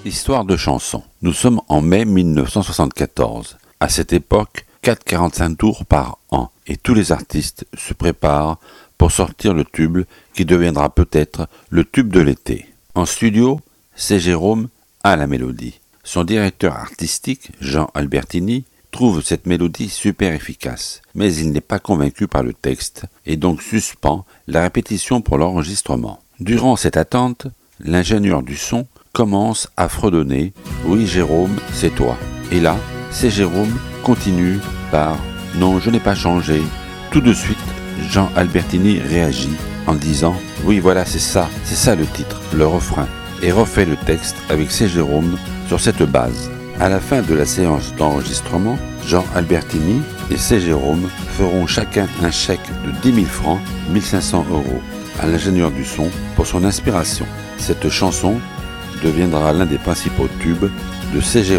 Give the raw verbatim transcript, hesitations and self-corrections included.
Histoire de chanson. Nous sommes en mai mille neuf cent soixante-quatorze. À cette époque, quatre virgule quarante-cinq tours par an et tous les artistes se préparent pour sortir le tube qui deviendra peut-être le tube de l'été. En studio, c'est Jérôme a la mélodie. Son directeur artistique, Jean Albertini, trouve cette mélodie super efficace, mais il n'est pas convaincu par le texte et donc suspend la répétition pour l'enregistrement. Durant cette attente, l'ingénieur du son commence à fredonner « Oui Jérôme, c'est toi ». Et là, c'est Jérôme continue par « Non, je n'ai pas changé ». Tout de suite, Jean Albertini réagit en disant « Oui, voilà, c'est ça, c'est ça le titre, le refrain » et refait le texte avec C. Jérôme sur cette base. À la fin de la séance d'enregistrement, Jean Albertini et C. Jérôme feront chacun un chèque de dix mille francs, mille cinq cents euros, à l'ingénieur du son pour son inspiration. Cette chanson deviendra l'un des principaux tubes de C. Jérôme.